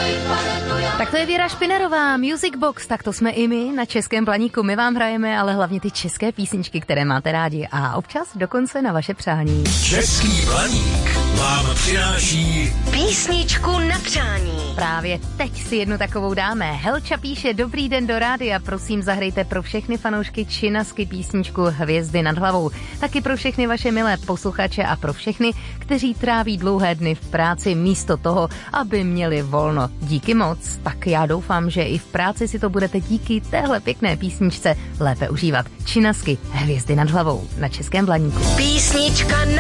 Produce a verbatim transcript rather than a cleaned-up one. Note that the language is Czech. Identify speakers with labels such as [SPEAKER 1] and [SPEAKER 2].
[SPEAKER 1] Tak to je Věra Špinerová, Music Box, tak to jsme i my na Českém Blaníku. My vám hrajeme, ale hlavně ty české písničky, které máte rádi a občas dokonce na vaše přání.
[SPEAKER 2] Český Blaník vám přináší
[SPEAKER 1] písničku na přání. Právě teď si jednu takovou dáme. Helča píše: dobrý den do rádia, prosím zahrejte pro všechny fanoušky Činasky písničku Hvězdy nad hlavou. Taky pro všechny vaše milé posluchače a pro všechny, kteří tráví dlouhé dny v práci místo toho, aby měli volno. Díky moc. Tak já doufám, že i v práci si to budete díky téhle pěkné písničce lépe užívat. Činasky Hvězdy nad hlavou na Českém Blaníku.
[SPEAKER 3] Písnička na